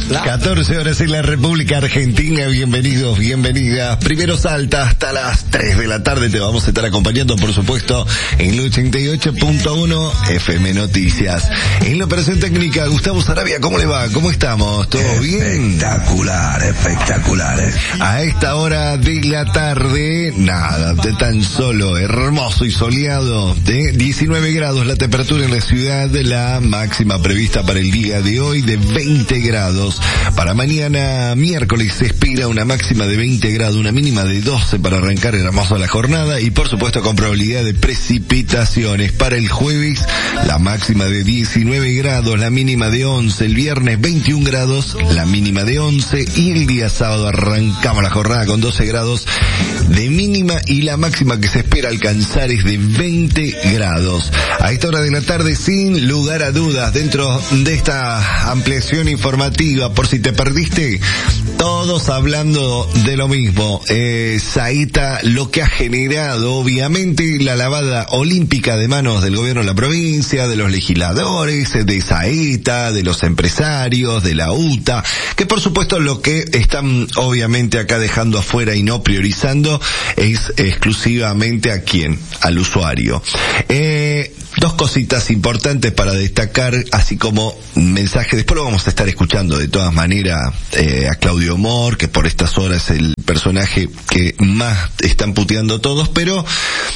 14 horas en la República Argentina. Bienvenidos, bienvenidas. Primero Salta hasta las 3 de la tarde. Te vamos a estar acompañando, por supuesto, en el 88.1 FM Noticias. En la operación técnica, Gustavo Sarabia, ¿cómo le va? ¿Cómo estamos? ¿Todo bien? Espectacular, espectacular. A esta hora de la tarde, nada, de tan solo hermoso y soleado, de 19 grados la temperatura en la ciudad, la máxima prevista para el día de hoy de 20 grados. Para mañana miércoles se espera una máxima de 20 grados, una mínima de 12 para arrancar hermoso la jornada y por supuesto con probabilidad de precipitaciones. Para el jueves la máxima de 19 grados, la mínima de 11, el viernes 21 grados, la mínima de 11 y el día sábado arrancamos la jornada con 12 grados de mínima y la máxima que se espera alcanzar es de 20 grados. A esta hora de la tarde, sin lugar a dudas, dentro de esta ampliación informativa, por si te perdiste, todos hablando de lo mismo. Saeta, lo que ha generado, obviamente, la lavada olímpica de manos del gobierno de la provincia, de los legisladores, de Saeta, de los empresarios, de la UTA, que por supuesto lo que están obviamente acá dejando afuera y no priorizando es exclusivamente a quién, al usuario. Dos cositas importantes para destacar, así como mensaje, después lo vamos a estar escuchando de todas maneras a Claudio Mor, que por estas horas es el personaje que más están puteando todos, pero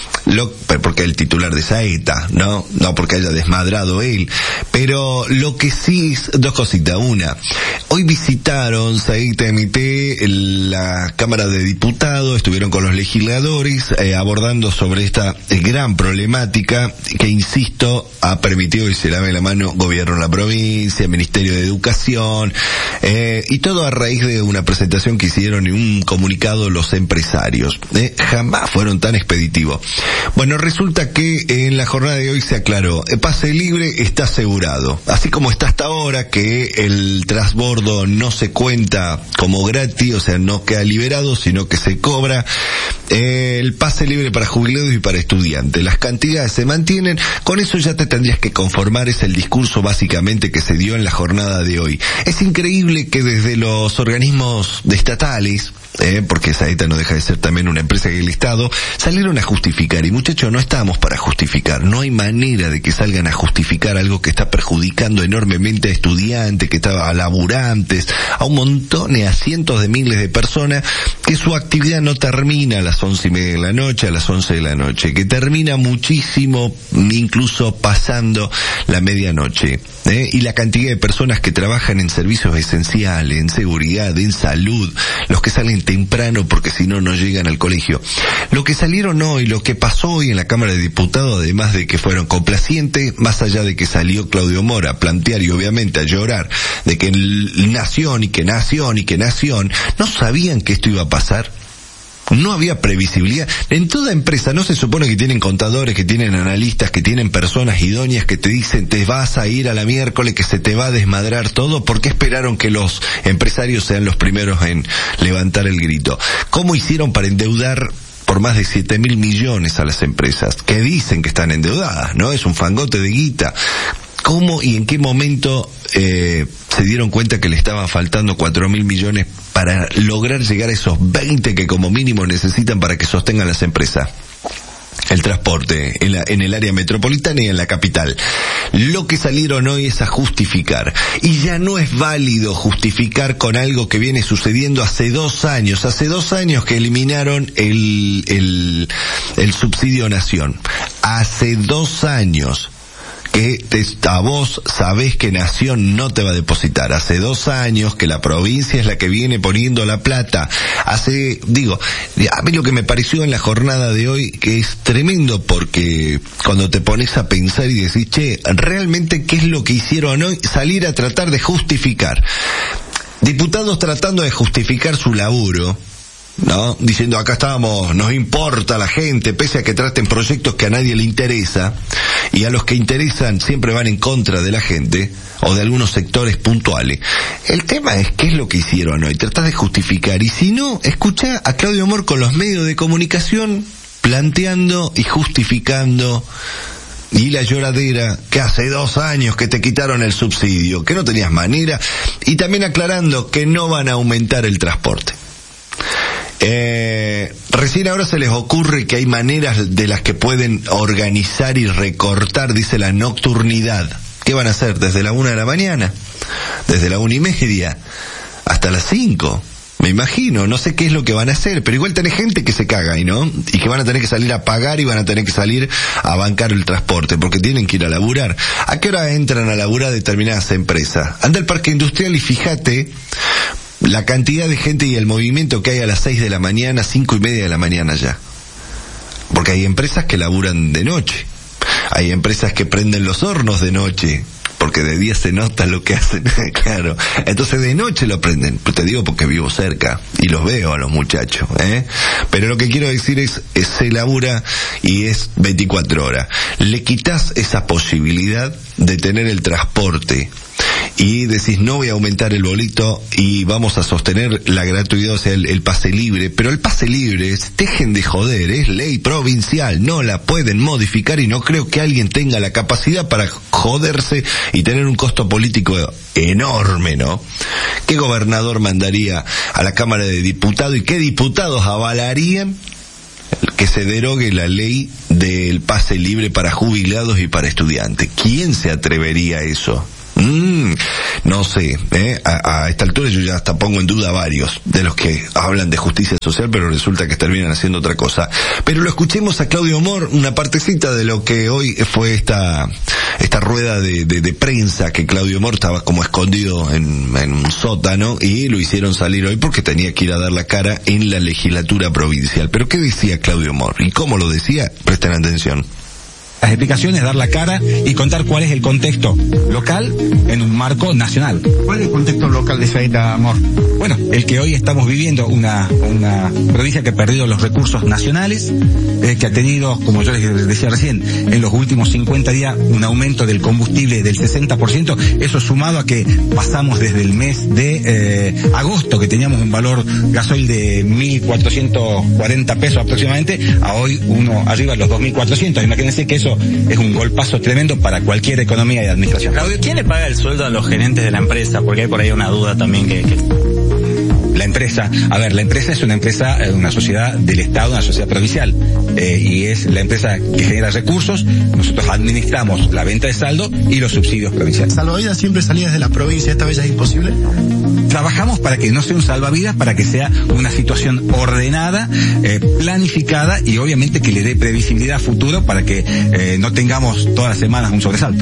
porque el titular de Saeta, no porque haya desmadrado él, pero lo que sí es dos cositas. Una, hoy visitaron Saeta MT la Cámara de Diputados, estuvieron con los legisladores abordando sobre esta gran problemática que, insisto, ha permitido que se lave la mano gobierno de la provincia, Ministerio de Educación, y todo a raíz de una presentación que hicieron y un comunicado los empresarios. Jamás fueron tan expeditivos. Bueno, resulta que en la jornada de hoy se aclaró, el pase libre está asegurado, así como está hasta ahora, que el transbordo no se cuenta como gratis, o sea, no queda liberado, sino que se cobra. El pase libre para jubilados y para estudiantes, las cantidades se mantienen, con eso ya te tendrías que conformar, es el discurso básicamente que se dio en la jornada de hoy. Es increíble que desde los organismos estatales, porque Saeta no deja de ser también una empresa del Estado, salieron a justificar, y muchachos, no estamos para justificar, no hay manera de que salgan a justificar algo que está perjudicando enormemente a estudiantes, que está a laburantes, a un montón, a cientos de miles de personas, que su actividad no termina a las 11:30 de la noche, a las 11 de la noche, que termina muchísimo, incluso pasando la medianoche, y la cantidad de personas que trabajan en servicios esenciales, en seguridad, en salud, los que salen temprano porque si no, no llegan al colegio. Lo que salieron hoy, lo que pasó hoy en la Cámara de Diputados, además de que fueron complacientes, más allá de que salió Claudio Mora a plantear y obviamente a llorar de que nación y que nación, no sabían que esto iba a pasar. No había previsibilidad. En toda empresa no se supone que tienen contadores, que tienen analistas, que tienen personas idóneas que te dicen te vas a ir a la miércoles, que se te va a desmadrar todo. ¿Por qué esperaron que los empresarios sean los primeros en levantar el grito? ¿Cómo hicieron para endeudar por más de 7.000 millones a las empresas que dicen que están endeudadas? ¿No? Es un fangote de guita. ¿Cómo y en qué momento se dieron cuenta que le estaban faltando 4.000 millones para lograr llegar a esos 20 que como mínimo necesitan para que sostengan las empresas? El transporte en el área metropolitana y en la capital. Lo que salieron hoy es a justificar. Y ya no es válido justificar con algo que viene sucediendo hace 2 años. Hace 2 años que eliminaron el subsidio Nación. Hace 2 años que a vos sabés que Nación no te va a depositar. Hace 2 años que la provincia es la que viene poniendo la plata. A mí lo que me pareció en la jornada de hoy que es tremendo, porque cuando te pones a pensar y decís, che, realmente qué es lo que hicieron hoy, salir a tratar de justificar. Diputados tratando de justificar su laburo, ¿no? Diciendo acá estamos, nos importa la gente, pese a que traten proyectos que a nadie le interesa, y a los que interesan siempre van en contra de la gente, o de algunos sectores puntuales. El tema es qué es lo que hicieron hoy, tratás de justificar, y si no, escuchá a Claudio Mor con los medios de comunicación planteando y justificando y la lloradera que hace 2 años que te quitaron el subsidio, que no tenías manera, y también aclarando que no van a aumentar el transporte. Recién ahora se les ocurre que hay maneras de las que pueden organizar y recortar, dice, la nocturnidad. ¿Qué van a hacer? Desde la 1 de la mañana, desde la 1:30 hasta las 5. Me imagino, no sé qué es lo que van a hacer, pero igual tenés gente que se caga ahí, ¿no? Y que van a tener que salir a pagar y van a tener que salir a bancar el transporte, porque tienen que ir a laburar. ¿A qué hora entran a laburar determinadas empresas? Anda al parque industrial y fíjate la cantidad de gente y el movimiento que hay a las 6 de la mañana, 5:30 de la mañana ya. Porque hay empresas que laburan de noche. Hay empresas que prenden los hornos de noche, porque de día se nota lo que hacen, claro. Entonces de noche lo prenden. Pues te digo porque vivo cerca y los veo a los muchachos, Pero lo que quiero decir es se labura y es 24 horas. Le quitas esa posibilidad de tener el transporte y decís, no voy a aumentar el bolito y vamos a sostener la gratuidad, o sea, el pase libre. Pero el pase libre, dejen de joder, es ley provincial, no la pueden modificar y no creo que alguien tenga la capacidad para joderse y tener un costo político enorme, ¿no? ¿Qué gobernador mandaría a la Cámara de Diputados y qué diputados avalarían que se derogue la ley del pase libre para jubilados y para estudiantes? ¿Quién se atrevería a eso? No sé, a esta altura yo ya hasta pongo en duda varios de los que hablan de justicia social, pero resulta que terminan haciendo otra cosa. Pero lo escuchemos a Claudio Mor, una partecita de lo que hoy fue esta rueda de prensa, que Claudio Mor estaba como escondido en un sótano y lo hicieron salir hoy porque tenía que ir a dar la cara en la legislatura provincial. Pero ¿qué decía Claudio Mor? ¿Y cómo lo decía? Presten atención. Las explicaciones, dar la cara y contar cuál es el contexto local en un marco nacional. ¿Cuál es el contexto local de Saeta, Amor? Bueno, el que hoy estamos viviendo, una provincia que ha perdido los recursos nacionales, que ha tenido, como yo les decía recién, en los últimos 50 días un aumento del combustible del 60%, eso sumado a que pasamos desde el mes de agosto, que teníamos un valor gasoil de 1.440 pesos aproximadamente, a hoy uno arriba de los 2.400. Imagínense que eso es un golpazo tremendo para cualquier economía y administración. Claudio, ¿quién le paga el sueldo a los gerentes de la empresa? Porque hay por ahí una duda también que... La empresa, la empresa es una empresa, una sociedad del Estado, una sociedad provincial, y es la empresa que genera recursos. Nosotros administramos la venta de saldo y los subsidios provinciales. ¿Salvavidas siempre salías de la provincia? ¿Esta vez ya es imposible? Trabajamos para que no sea un salvavidas, para que sea una situación ordenada, planificada y obviamente que le dé previsibilidad a futuro para que no tengamos todas las semanas un sobresalto.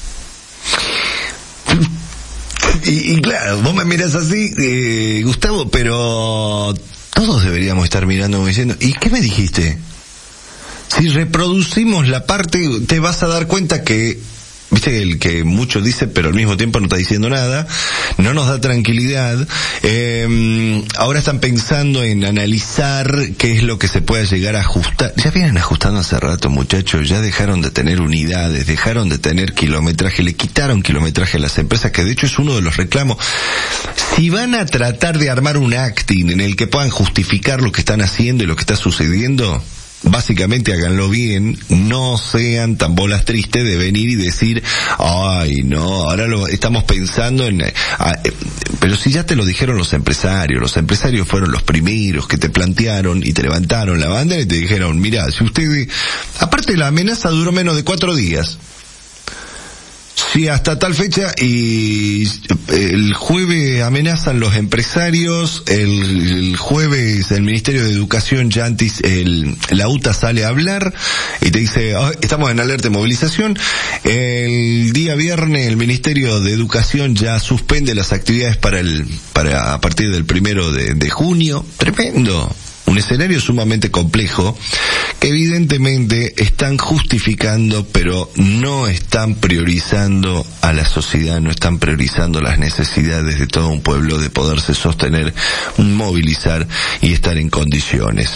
Y claro, vos me mirás así, Gustavo, pero todos deberíamos estar mirando diciendo, ¿y qué me dijiste? Si reproducimos la parte, te vas a dar cuenta que, viste, el que mucho dice, pero al mismo tiempo no está diciendo nada, no nos da tranquilidad. Ahora están pensando en analizar qué es lo que se puede llegar a ajustar. Ya vienen ajustando hace rato, muchachos, ya dejaron de tener unidades, dejaron de tener kilometraje, le quitaron kilometraje a las empresas, que de hecho es uno de los reclamos. Si van a tratar de armar un acting en el que puedan justificar lo que están haciendo y lo que está sucediendo, básicamente háganlo bien, no sean tan bolas tristes de venir y decir, ay no, ahora lo estamos pensando en... pero si ya te lo dijeron los empresarios fueron los primeros que te plantearon y te levantaron la bandera y te dijeron, mira, si usted... Aparte la amenaza duró menos de 4 días. Sí, hasta tal fecha, y el jueves amenazan los empresarios, el jueves el Ministerio de Educación ya la UTA sale a hablar y te dice, estamos en alerta de movilización. El día viernes el Ministerio de Educación ya suspende las actividades para a partir del 1 de junio. Tremendo. Un escenario sumamente complejo que evidentemente están justificando, pero no están priorizando a la sociedad, no están priorizando las necesidades de todo un pueblo de poderse sostener, movilizar y estar en condiciones.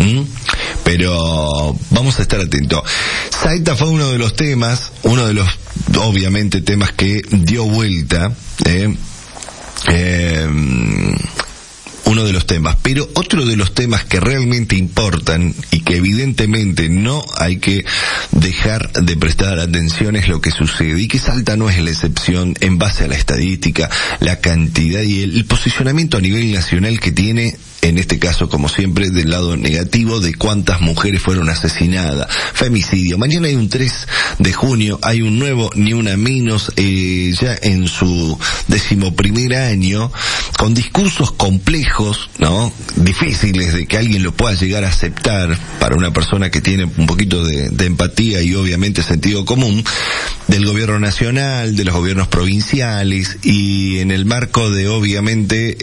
Pero vamos a estar atentos. Saeta fue uno de los temas, obviamente, temas que dio vuelta, uno de los los temas, pero otro de los temas que realmente importan y que evidentemente no hay que dejar de prestar atención es lo que sucede, y que Salta no es la excepción en base a la estadística, la cantidad y el posicionamiento a nivel nacional que tiene, en este caso, como siempre, del lado negativo de cuántas mujeres fueron asesinadas. Femicidio. Mañana hay un 3 de junio, hay un nuevo Ni Una Menos, ya en su 11º año, con discursos complejos, ¿no? Difíciles de que alguien lo pueda llegar a aceptar para una persona que tiene un poquito de empatía y obviamente sentido común, del gobierno nacional, de los gobiernos provinciales, y en el marco de, obviamente,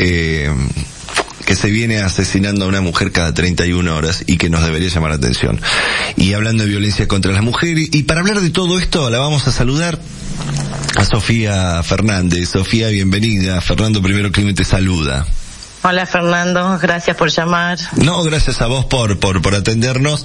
que se viene asesinando a una mujer cada 31 horas y que nos debería llamar la atención. Y hablando de violencia contra las mujeres, y para hablar de todo esto, la vamos a saludar a Sofía Fernández. Sofía, bienvenida. Fernando Primero Climen te saluda. Hola Fernando, gracias por llamar. No, gracias a vos por atendernos.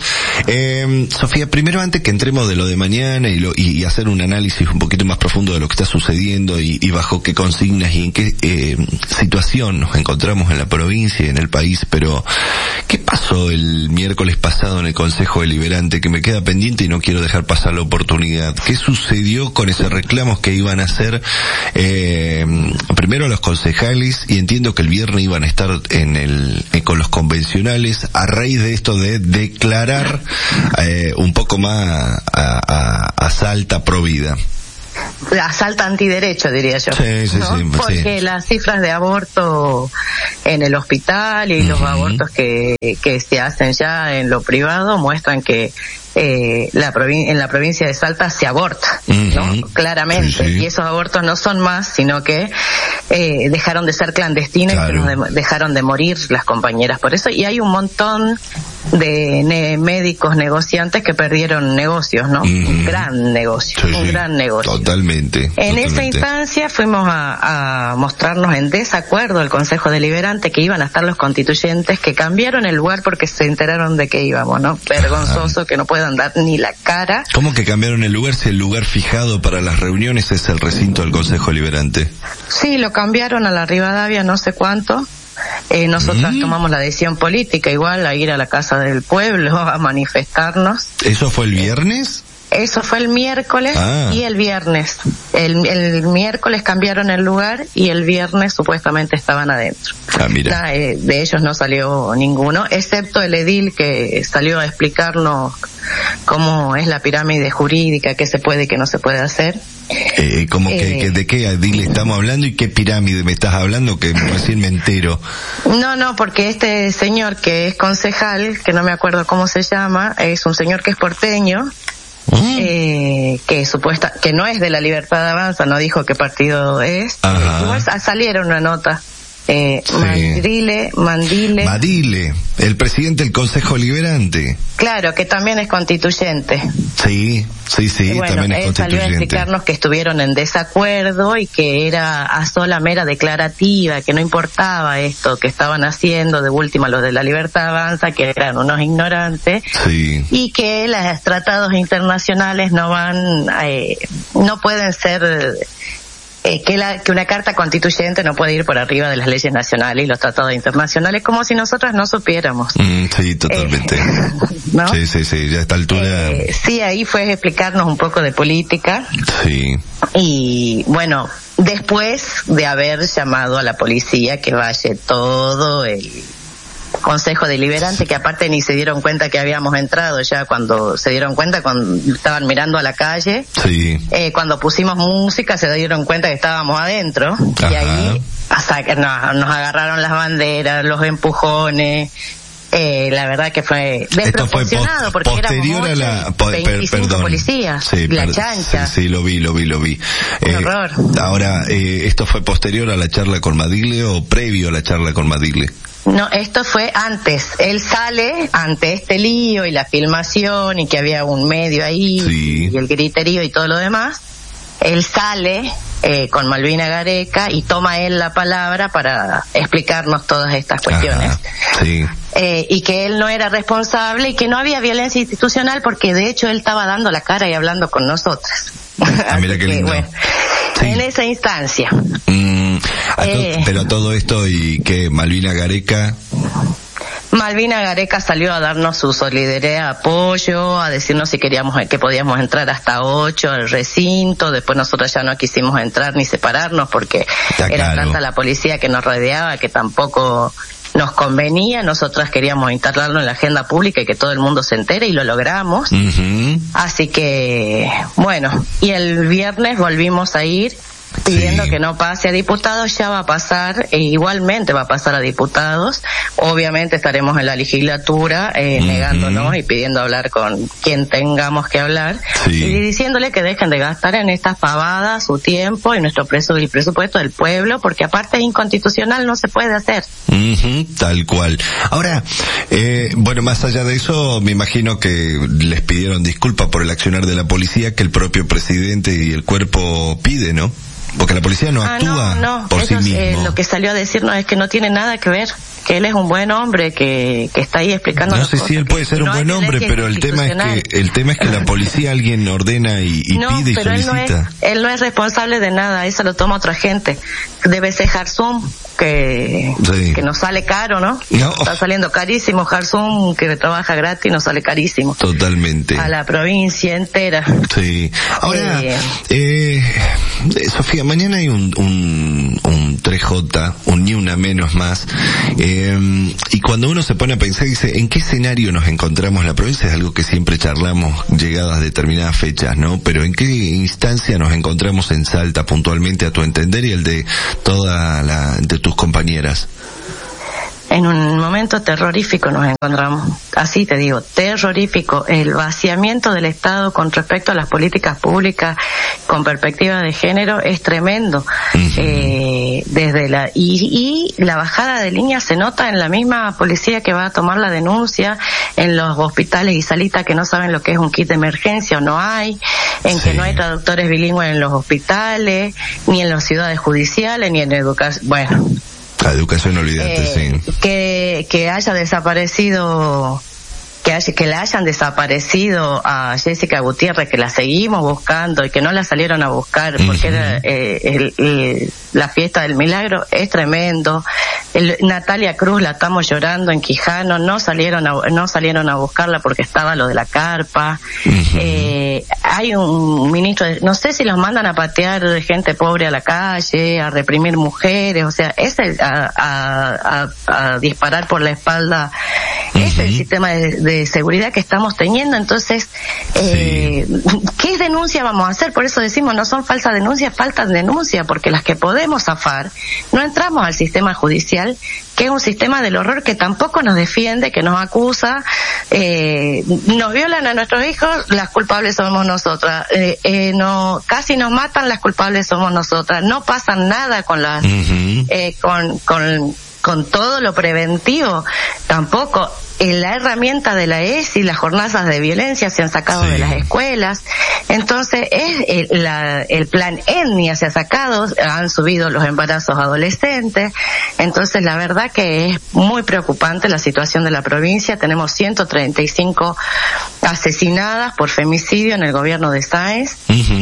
Sofía, primero, antes que entremos de lo de mañana y hacer un análisis un poquito más profundo de lo que está sucediendo y bajo qué consignas y en qué situación nos encontramos en la provincia y en el país, pero ¿qué pasó el miércoles pasado en el Consejo Deliberante? Que me queda pendiente y no quiero dejar pasar la oportunidad. ¿Qué sucedió con esos reclamos que iban a hacer primero los concejales, y entiendo que el viernes iban a estar con los convencionales a raíz de esto de declarar un poco más a Salta pro vida? A Salta antiderecho, diría yo. Sí, ¿no? sí, porque sí. Las cifras de aborto en el hospital y los abortos que se hacen ya en lo privado muestran que en la provincia de Salta se aborta, ¿no? Claramente. Sí. Y esos abortos no son más, sino que dejaron de ser clandestinos. Claro. Y dejaron de morir las compañeras por eso. Y hay un montón de médicos negociantes que perdieron negocios, ¿no? Un gran negocio, gran negocio. Totalmente. En esa instancia fuimos a mostrarnos en desacuerdo al Consejo Deliberante, que iban a estar los constituyentes, que cambiaron el lugar porque se enteraron de que íbamos, ¿no? Vergonzoso que no puedan dar ni la cara. ¿Cómo que cambiaron el lugar si el lugar fijado para las reuniones es el recinto del Consejo Deliberante? Sí, lo cambiaron a la Rivadavia no sé cuánto. Nosotras tomamos la decisión política igual a ir a la Casa del Pueblo a manifestarnos. ¿Eso fue el viernes? Eso fue el miércoles y el viernes. El miércoles cambiaron el lugar y el viernes supuestamente estaban adentro. Mira. De ellos no salió ninguno, excepto el edil que salió a explicarnos cómo es la pirámide jurídica, qué se puede y qué no se puede hacer. ¿De qué edil estamos hablando y qué pirámide me estás hablando? Que recién me entero. No, porque este señor que es concejal, que no me acuerdo cómo se llama, es un señor que es porteño. Que no es de la Libertad Avanza, no dijo qué partido es. Igual salieron una nota. Mandile, el presidente del Consejo Deliberante. Claro, que también es constituyente. Sí, bueno, también es él constituyente. Salió a explicarnos que estuvieron en desacuerdo y que era a sola mera declarativa, que no importaba esto que estaban haciendo, de última los de la Libertad Avanza, que eran unos ignorantes, y que los tratados internacionales no pueden ser... que una carta constituyente no puede ir por arriba de las leyes nacionales y los tratados internacionales, como si nosotras no supiéramos. Sí, totalmente. ¿No? Sí, ya a esta altura. Sí, ahí fue explicarnos un poco de política. Sí. Y bueno, después de haber llamado a la policía que vaya todo el Consejo Deliberante, que aparte ni se dieron cuenta que habíamos entrado, ya cuando se dieron cuenta, cuando estaban mirando a la calle, cuando pusimos música se dieron cuenta que estábamos adentro. Ajá. Y ahí nos agarraron las banderas, los empujones. La verdad que fue desproporcionado, porque éramos 25 policías, la chancha. Sí, lo vi. Un horror. Ahora, ¿esto fue posterior a la charla con Madigle o previo a la charla con Madigle? No, esto fue antes. Él sale ante este lío y la filmación y que había un medio ahí y el griterío y todo lo demás. Él sale con Malvina Gareca y toma él la palabra para explicarnos todas estas cuestiones. Y que él no era responsable y que no había violencia institucional, porque de hecho él estaba dando la cara y hablando con nosotras. Mira qué lindo. Bueno, en esa instancia. Pero todo esto, y que Malvina Gareca Malvina Gareca salió a darnos su solidaridad, apoyo, a decirnos si queríamos, que podíamos entrar hasta 8 al recinto. Después nosotros ya no quisimos entrar ni separarnos porque era tanta la policía que nos rodeaba que tampoco nos convenía. Nosotras queríamos instalarlo en la agenda pública y que todo el mundo se entere, y lo logramos. Así que, bueno, y el viernes volvimos a ir pidiendo que no pase a diputados. Ya va a pasar, igualmente va a pasar a diputados. Obviamente estaremos en la legislatura negándonos y pidiendo hablar con quien tengamos que hablar, y diciéndole que dejen de gastar en estas pavadas su tiempo y nuestro el presupuesto del pueblo, porque aparte es inconstitucional, no se puede hacer. Tal cual. Ahora, bueno, más allá de eso, me imagino que les pidieron disculpas por el accionar de la policía que el propio presidente y el cuerpo pide, ¿no? Porque la policía no actúa por sí mismo. Lo que salió a decirnos es que no tiene nada que ver, que él es un buen hombre, que está ahí explicando. No sé si él puede ser un buen hombre, pero el tema es que la policía alguien ordena y pide y solicita. Él no es responsable de nada, eso lo toma otra gente. Debe ser Jarzum, que nos sale caro, ¿no? Está saliendo carísimo Jarzum, que trabaja gratis, nos sale carísimo. Totalmente. A la provincia entera. Sí. Ahora, Sofía, mañana hay un 3J, un ni una menos más, y cuando uno se pone a pensar, dice, ¿en qué escenario nos encontramos? La provincia es algo que siempre charlamos llegadas a determinadas fechas, ¿no? Pero ¿en qué instancia nos encontramos en Salta puntualmente, a tu entender, y el de de tus compañeras? En un momento terrorífico nos encontramos, así te digo, terrorífico. El vaciamiento del Estado con respecto a las políticas públicas con perspectiva de género es tremendo. Desde la bajada de línea se nota en la misma policía que va a tomar la denuncia, en los hospitales y salitas que no saben lo que es un kit de emergencia o no hay, que no hay traductores bilingües en los hospitales, ni en las ciudades judiciales, ni en educación. Bueno, la educación, olvídate, que haya desaparecido, que la hayan desaparecido a Jessica Gutiérrez, que la seguimos buscando y que no la salieron a buscar porque era la fiesta del milagro, es tremendo. Natalia Cruz la estamos llorando en Quijano, no salieron a buscarla porque estaba lo de la carpa. Hay un ministro, no sé si los mandan a patear gente pobre a la calle, a reprimir mujeres, o sea, a disparar por la espalda. Es el sistema de seguridad que estamos teniendo. Entonces, ¿qué denuncia vamos a hacer? Por eso decimos, no son falsas denuncias, faltan denuncia, porque las que podemos zafar, no entramos al sistema judicial, que es un sistema del horror que tampoco nos defiende, que nos acusa, nos violan a nuestros hijos, las culpables somos nosotras, casi nos matan, las culpables somos nosotras, no pasa nada con las, con todo lo preventivo, tampoco. La herramienta de la ESI, las jornadas de violencia se han sacado de las escuelas. Entonces, el plan etnia se ha sacado, han subido los embarazos adolescentes. Entonces, la verdad que es muy preocupante la situación de la provincia. Tenemos 135 asesinadas por femicidio en el gobierno de Sáenz.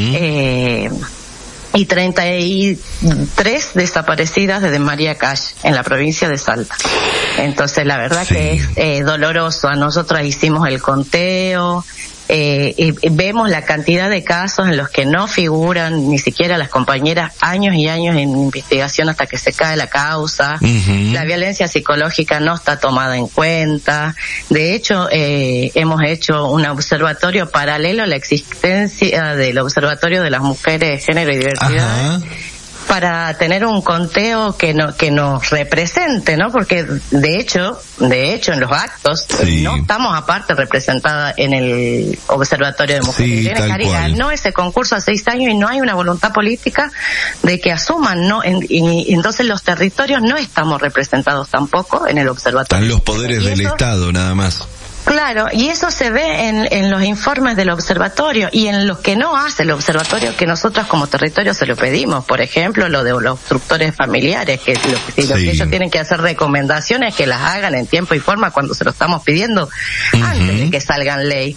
Y 33 desaparecidas desde María Cash en la provincia de Salta. Entonces la verdad que es doloroso. A nosotras hicimos el conteo, vemos la cantidad de casos en los que no figuran ni siquiera las compañeras, años y años en investigación hasta que se cae la causa. La violencia psicológica no está tomada en cuenta. De hecho, hemos hecho un observatorio paralelo a la existencia del Observatorio de las Mujeres, Género y Diversidad, para tener un conteo que nos represente, ¿no? Porque de hecho en los actos no estamos aparte representadas en el Observatorio de Mujeres. Ganó ese concurso hace 6 años y no hay una voluntad política de que asuman, ¿no? Y entonces los territorios no estamos representados tampoco en el Observatorio. Están los poderes del Estado nada más. Claro, y eso se ve en los informes del observatorio y en los que no hace el observatorio, que nosotros como territorio se lo pedimos. Por ejemplo, lo de los obstructores familiares, que lo que ellos tienen que hacer recomendaciones, que las hagan en tiempo y forma cuando se lo estamos pidiendo, antes de que salgan ley.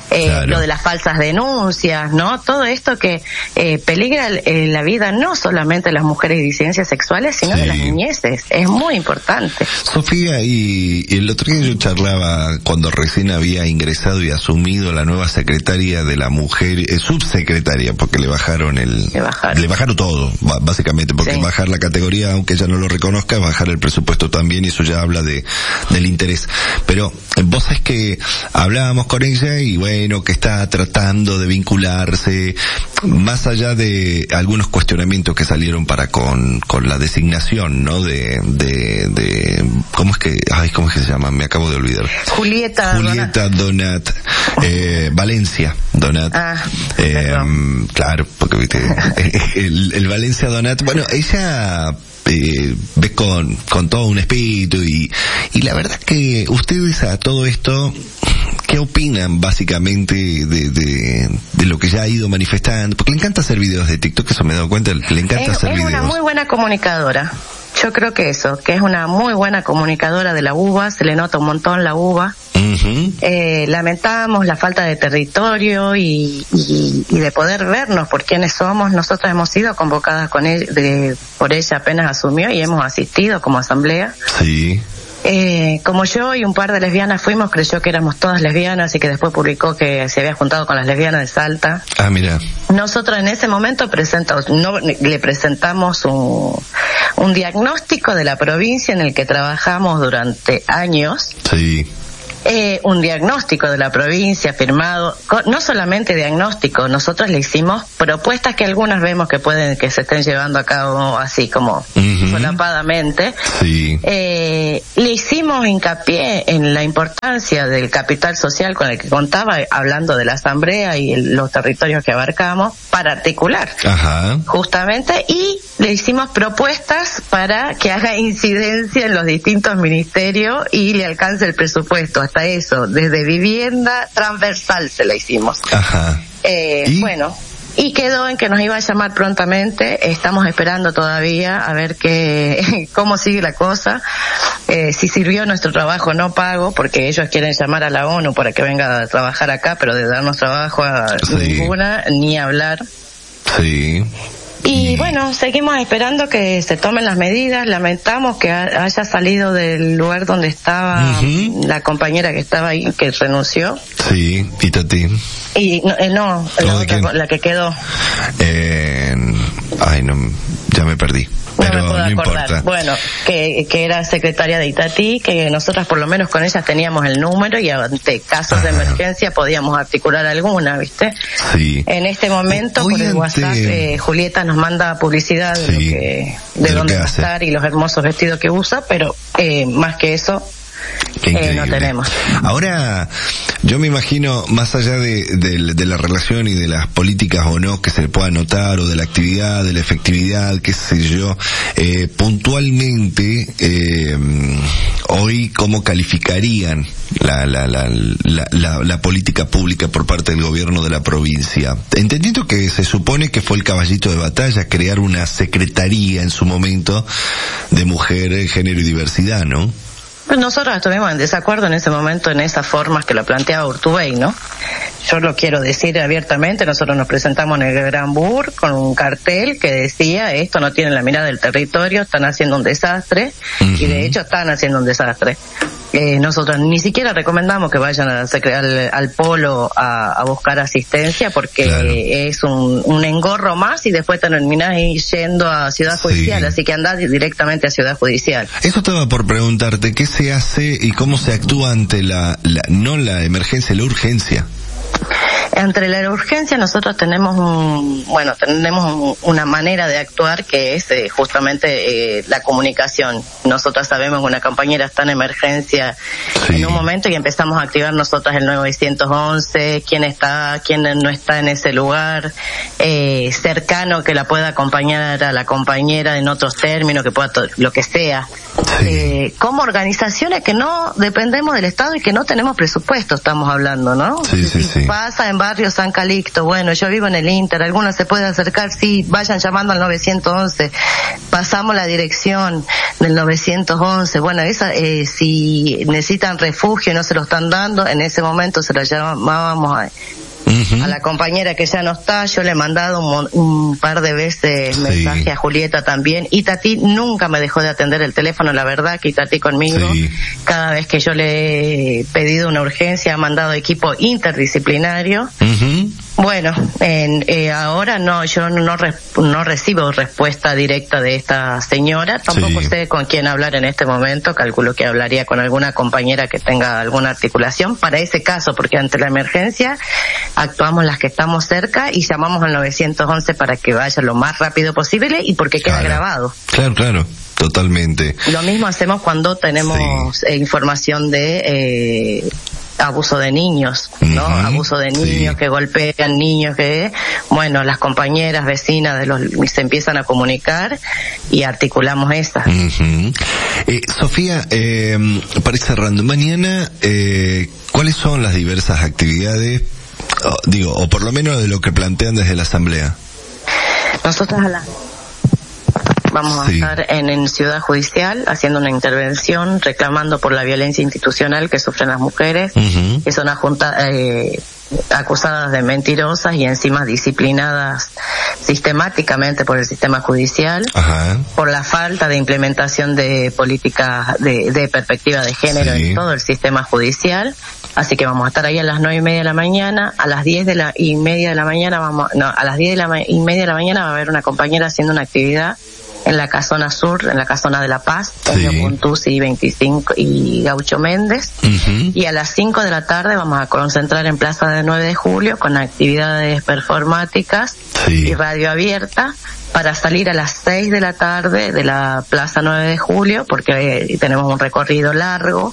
Claro. Lo de las falsas denuncias, ¿no? Todo esto que peligra la vida no solamente de las mujeres y disidencias sexuales, sino Sí. de las niñeces. Es muy importante. Sofía, y el otro día yo charlaba cuando recién había ingresado y asumido la nueva secretaria de la mujer, subsecretaria, porque le bajaron le bajaron todo, básicamente, porque Sí. bajar la categoría, aunque ella no lo reconozca, bajar el presupuesto también, y eso ya habla del interés. Pero vos sabés que hablábamos con ella y bueno, que está tratando de vincularse, más allá de algunos cuestionamientos que salieron para con la designación, ¿no? De ¿cómo es que se llama? Me acabo de olvidar. Julieta Donat, Valencia Donat. Perdón. Claro, porque viste, el Valencia Donat, bueno, ella ve con todo un espíritu y la verdad que ustedes a todo esto, ¿qué opinan básicamente de lo que ya ha ido manifestando? Porque le encanta hacer videos de TikTok, eso me he dado cuenta, le encanta hacer videos. Es una muy buena comunicadora. Yo creo que es una muy buena comunicadora de la UBA, se le nota un montón la UBA. Uh-huh. Lamentamos la falta de territorio y de poder vernos por quienes somos. Nosotras hemos sido convocadas por ella apenas asumió y hemos asistido como asamblea. Sí. Como yo y un par de lesbianas fuimos, creyó que éramos todas lesbianas y que después publicó que se había juntado con las lesbianas de Salta. Ah, mira. Nosotros en ese momento le presentamos un diagnóstico de la provincia en el que trabajamos durante años. Sí. Un diagnóstico de la provincia firmado, no solamente diagnóstico, nosotros le hicimos propuestas que algunas vemos que se estén llevando a cabo así como solapadamente. Sí. Le hicimos hincapié en la importancia del capital social con el que contaba, hablando de la asamblea y los territorios que abarcamos, para articular. Ajá. Justamente, y le hicimos propuestas para que haga incidencia en los distintos ministerios y le alcance el presupuesto. Hasta eso, desde vivienda transversal se la hicimos. Ajá. ¿Y? Bueno, y quedó en que nos iba a llamar prontamente. Estamos esperando todavía a ver cómo sigue la cosa. Si sirvió nuestro trabajo no pago, porque ellos quieren llamar a la ONU para que venga a trabajar acá, pero de darnos trabajo a ninguna, ni hablar. Sí. Y bueno, seguimos esperando que se tomen las medidas. Lamentamos que haya salido del lugar donde estaba la compañera que estaba ahí, que renunció. Sí, y Tati. Y la que quedó. Ya me perdí. Pero no no acordar. importa. Bueno, que era secretaria de Itatí, que nosotras por lo menos con ellas teníamos el número y ante casos de emergencia podíamos articular alguna, ¿viste? Sí. En este momento por el WhatsApp Julieta nos manda publicidad de dónde va a estar y los hermosos vestidos que usa, pero más que eso no tenemos. Ahora, yo me imagino, más allá de la relación y de las políticas o no que se le pueda notar, o de la actividad, de la efectividad, qué sé yo, puntualmente, hoy, ¿cómo calificarían la política pública por parte del gobierno de la provincia? Entendiendo que se supone que fue el caballito de batalla crear una secretaría en su momento de mujer, género y diversidad, ¿no? Nosotros estuvimos en desacuerdo en ese momento en esas formas que lo planteaba Urtubey, ¿no? Yo lo quiero decir abiertamente, nosotros nos presentamos en el Gran Bur con un cartel que decía, esto no tiene la mirada del territorio, están haciendo un desastre, y de hecho están haciendo un desastre. Nosotros ni siquiera recomendamos que vayan al polo a buscar asistencia, porque es un engorro más y después terminás yendo a Ciudad Judicial, así que andás directamente a Ciudad Judicial. Eso estaba por preguntarte, ¿qué se hace y cómo se actúa ante no la emergencia, la urgencia? Entre la urgencia nosotros tenemos una manera de actuar que es justamente la comunicación. Nosotras sabemos que una compañera está en emergencia en un momento y empezamos a activar nosotras el 911, quién no está en ese lugar, cercano que la pueda acompañar a la compañera en otros términos, que pueda lo que sea. Como organizaciones que no dependemos del Estado y que no tenemos presupuesto, estamos hablando, ¿no? Sí. Pasa en barrio San Calixto, bueno, yo vivo en el Inter, alguna se puede acercar, sí, vayan llamando al 911, pasamos la dirección, del 911. Bueno, si necesitan refugio y no se lo están dando, en ese momento se lo llamábamos a la compañera que ya no está. Yo le he mandado un par de veces mensaje a Julieta también, y Tati nunca me dejó de atender el teléfono. La verdad que Tati conmigo, cada vez que yo le he pedido una urgencia, ha mandado equipo interdisciplinario. Bueno, ahora no, yo no recibo respuesta directa de esta señora, tampoco sé con quién hablar en este momento. Calculo que hablaría con alguna compañera que tenga alguna articulación para ese caso, porque ante la emergencia actuamos las que estamos cerca y llamamos al 911 para que vaya lo más rápido posible y porque queda grabado. Claro. Totalmente. Lo mismo hacemos cuando tenemos información de abuso de niños, ¿no? Abuso de niños que golpean niños, bueno, las compañeras vecinas se empiezan a comunicar y articulamos esas. Sofía, para ir cerrando, mañana, ¿cuáles son las diversas actividades, o por lo menos de lo que plantean desde la Asamblea? Nosotros vamos a estar en Ciudad Judicial haciendo una intervención reclamando por la violencia institucional que sufren las mujeres, que son acusadas de mentirosas y encima disciplinadas sistemáticamente por el sistema judicial, por la falta de implementación de políticas de perspectiva de género en todo el sistema judicial. Así que vamos a estar ahí a las 9:30 de la mañana, a las 10:30 de la mañana a las 10:30 de la mañana va a haber una compañera haciendo una actividad en la Casona Sur, en la Casona de La Paz, en Puntusi 25 y Gaucho Méndez. Y a las 5 de la tarde vamos a concentrar en Plaza de 9 de Julio con actividades performáticas y radio abierta, para salir a las 6 de la tarde de la Plaza 9 de Julio, porque tenemos un recorrido largo.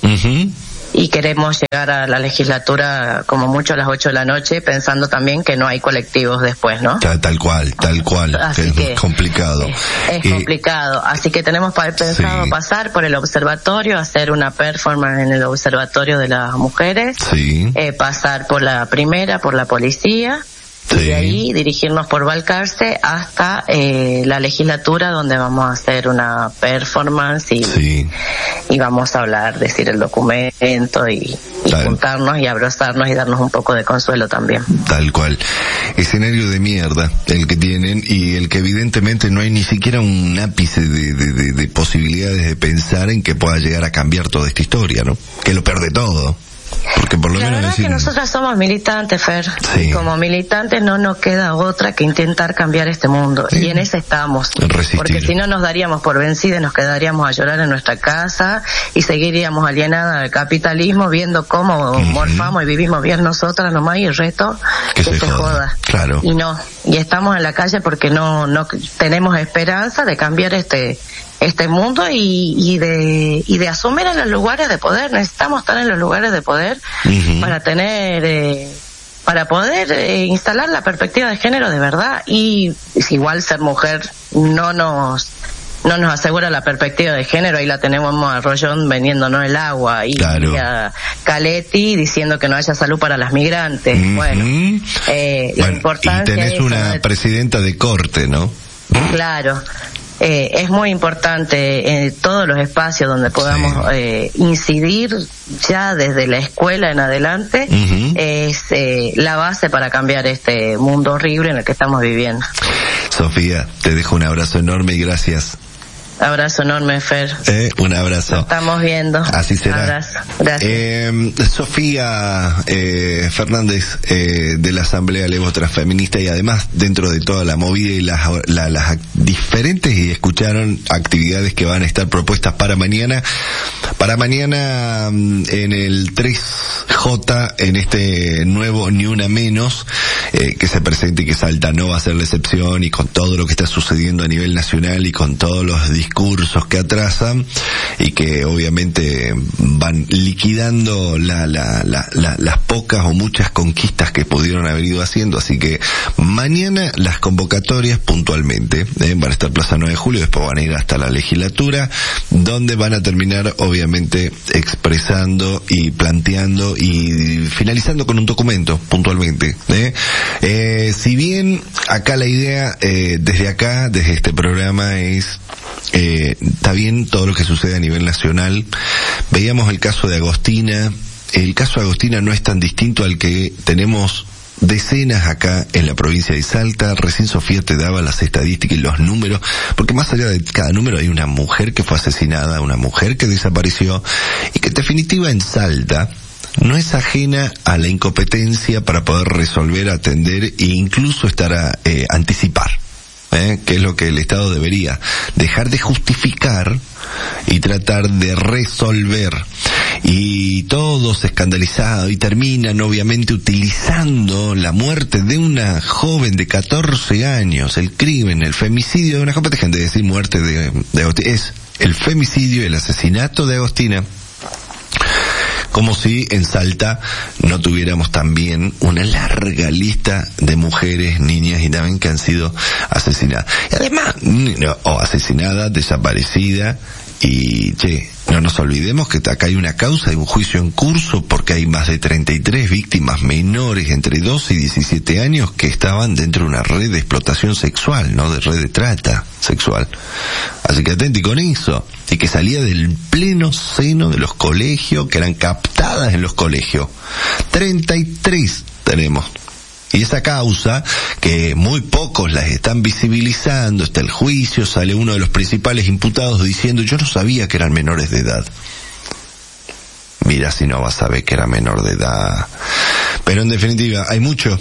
Y queremos llegar a la legislatura como mucho a las 8 de la noche, pensando también que no hay colectivos después, ¿no? Tal cual, así que es complicado. Es complicado, así que tenemos pensado pasar por el observatorio, hacer una performance en el observatorio de las mujeres, pasar por la primera, por la policía, y de ahí dirigirnos por Balcarce hasta la legislatura, donde vamos a hacer una performance y vamos a hablar, decir el documento y juntarnos y abrazarnos y darnos un poco de consuelo también. Tal cual. Escenario de mierda el que tienen, y el que evidentemente no hay ni siquiera un ápice de posibilidades de pensar en que pueda llegar a cambiar toda esta historia, ¿no? Que lo pierde todo. Porque por lo menos verdad es que nosotras somos militantes, Fer, y como militantes no nos queda otra que intentar cambiar este mundo, y en ese estamos, porque si no nos daríamos por vencidas, nos quedaríamos a llorar en nuestra casa y seguiríamos alienadas al capitalismo, viendo cómo morfamos y vivimos bien nosotras nomás, y el resto que se joda. Claro. Y estamos en la calle porque no tenemos esperanza de cambiar este mundo y de asumir en los lugares de poder. Necesitamos estar en los lugares de poder para tener para poder instalar la perspectiva de género de verdad. Y igual ser mujer no nos asegura la perspectiva de género. Ahí la tenemos a Rollón vendiéndonos el agua, y a Caletti diciendo que no haya salud para las migrantes. La importancia, y tenés una presidenta de corte, ¿no? Claro. Es muy importante en todos los espacios donde podamos incidir, ya desde la escuela en adelante, es la base para cambiar este mundo horrible en el que estamos viviendo. Sofía, te dejo un abrazo enorme y gracias. Abrazo enorme, Fer. Un abrazo. Nos estamos viendo. Así será. Abrazo. Gracias. Sofía Fernández, de la Asamblea Levo Transfeminista, y además dentro de toda la movida y las diferentes, y escucharon actividades que van a estar propuestas para mañana. Para mañana en el 3J, en este nuevo Ni Una Menos, que se presente y que Salta no va a ser la excepción, y con todo lo que está sucediendo a nivel nacional y con todos los discursos que atrasan y que obviamente van liquidando las pocas o muchas conquistas que pudieron haber ido haciendo. Así que mañana las convocatorias puntualmente van a estar Plaza 9 de Julio, después van a ir hasta la legislatura, donde van a terminar obviamente expresando y planteando y finalizando con un documento puntualmente Si bien acá la idea, desde este programa es, está bien todo lo que sucede a nivel nacional. Veíamos el caso de Agostina. El caso de Agostina no es tan distinto al que tenemos decenas acá en la provincia de Salta. Recién Sofía te daba las estadísticas y los números, porque más allá de cada número hay una mujer que fue asesinada, una mujer que desapareció, y que en definitiva en Salta no es ajena a la incompetencia para poder resolver, atender e incluso estar a anticipar, que es lo que el Estado debería dejar de justificar y tratar de resolver. Y todos escandalizados, y terminan obviamente utilizando la muerte de una joven de 14 años, el crimen, el femicidio de una joven, dejen de decir muerte de Agostina, es el femicidio, el asesinato de Agostina, como si en Salta no tuviéramos también una larga lista de mujeres, niñas y también que han sido asesinadas. Y además, o asesinadas, desaparecidas, y no nos olvidemos que acá hay una causa de un juicio en curso porque hay más de 33 víctimas menores entre 12 y 17 años que estaban dentro de una red de explotación sexual, no de red de trata sexual. Así que atenti con eso. Y que salía del pleno seno de los colegios, que eran captadas en los colegios. 33 tenemos. Y esa causa, que muy pocos las están visibilizando, está el juicio, sale uno de los principales imputados diciendo, yo no sabía que eran menores de edad. Mira si no vas a ver que era menor de edad. Pero en definitiva, hay mucho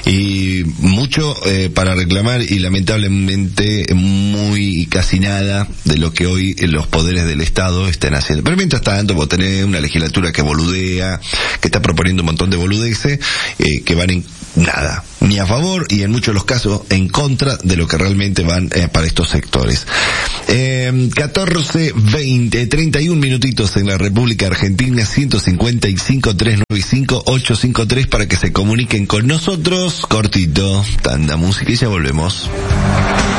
para reclamar, y lamentablemente casi nada de lo que hoy los poderes del Estado estén haciendo. Pero mientras tanto, vos tenés una legislatura que boludea, que está proponiendo un montón de boludeces, que van en nada, ni a favor y en muchos de los casos en contra de lo que realmente van para estos sectores. 14:20, 31 minutitos en la República Argentina, 155-395-853 para que se comuniquen con nosotros. Cortito, tanda música y ya volvemos.